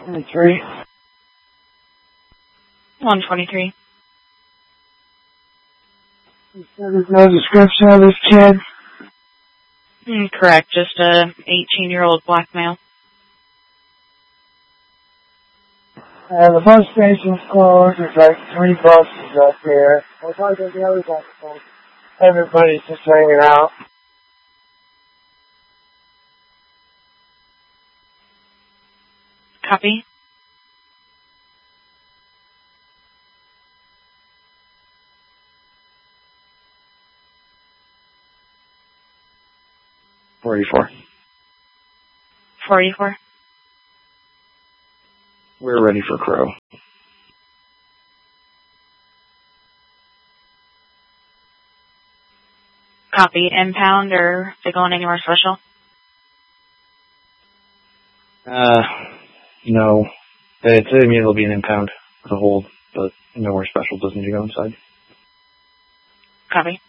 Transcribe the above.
3. 123. There's no description of this kid? Correct, just a 18-year-old black male. The bus station's closed. There's like 3 buses up here. We'll talk to the other buses. Everybody's just hanging out. Copy. .44. 44. We're ready for Crow. Copy. Impound, or they going anywhere special? No. It'll be an impound as a hold, but nowhere special. Doesn't need to go inside. Copy.